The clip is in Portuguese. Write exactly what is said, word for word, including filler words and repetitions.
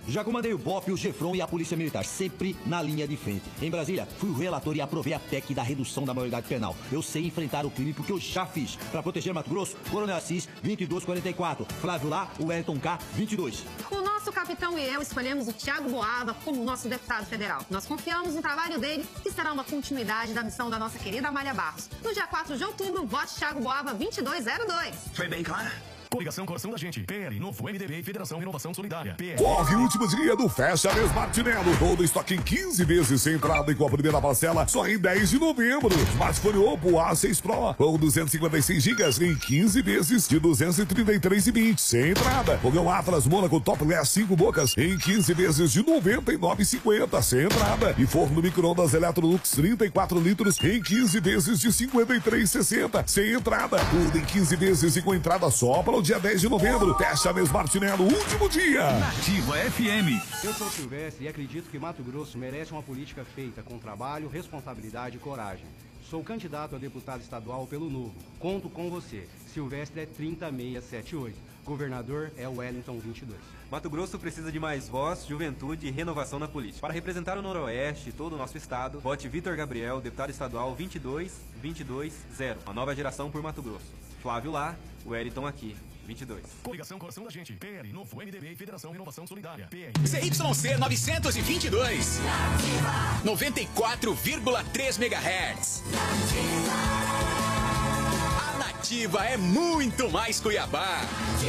Já comandei o B O P, o Gefron e a Polícia Militar, sempre na linha de frente. Em Brasília, fui o relator e aprovei a P E C da redução da maioridade penal. Eu sei enfrentar o crime porque eu já fiz. Para proteger Mato Grosso, Coronel Assis, vinte e dois quarenta e quatro. Flávio Lá, o Wellington K, vinte e dois. O nosso capitão e eu escolhemos o Thiago Boava como nosso deputado federal. Nós confiamos no trabalho dele, que será uma continuidade da missão da nossa querida Amália Barros. No dia quatro de outubro, vote Thiago Boava vinte e dois zero dois. Foi bem claro? Coligação Coração da Gente, P L, Novo M D B e Federação Renovação Solidária. P L. Corre o último dia do Fecha Mês Martinello. Todo estoque em quinze vezes sem entrada e com a primeira parcela só em dez de novembro. Smartphone Oppo A seis Pro com duzentos e cinquenta e seis gigas em quinze vezes de duzentos e trinta e três reais e vinte centavos sem entrada. Fogão Atlas Mônaco Topless cinco bocas em quinze vezes de noventa e nove reais e cinquenta centavos sem entrada. E forno micro-ondas Electrolux trinta e quatro litros em quinze vezes de cinquenta e três reais e sessenta centavos sem entrada. Tudo em quinze vezes e com entrada só para o dia dez de novembro. Fecha Mês Martinello, último dia. Nativa F M. Eu sou Silvestre e acredito que Mato Grosso merece uma política feita com trabalho, responsabilidade e coragem. Sou candidato a deputado estadual pelo Novo. Conto com você. Silvestre é trinta mil seiscentos e setenta e oito. Governador é Wellington vinte e dois. Mato Grosso precisa de mais voz, juventude e renovação na política. Para representar o Noroeste e todo o nosso estado, vote Vitor Gabriel, deputado estadual vinte e dois vinte e dois zero. Uma nova geração por Mato Grosso. Flávio Lá, o Wellington aqui. vinte e dois. Coligação Coração da Gente, P L, Novo M D B e Federação Renovação Solidária. P L. C Y C novecentos e vinte e dois. noventa e quatro vírgula três megahertz. A Nativa é muito mais Cuiabá.